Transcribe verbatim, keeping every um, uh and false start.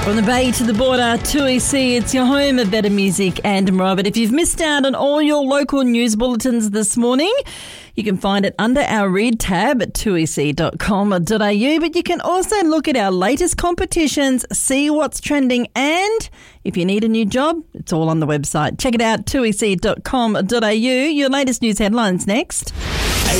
From the Bay to the border, two C, it's your home of better music and more. But if you've missed out on all your local news bulletins this morning, you can find it under our Read tab at two e c dot com dot a u. But you can also look at our latest competitions, see what's trending, and if you need a new job, it's all on the website. Check it out, two e c dot com dot a u. Your latest news headlines next.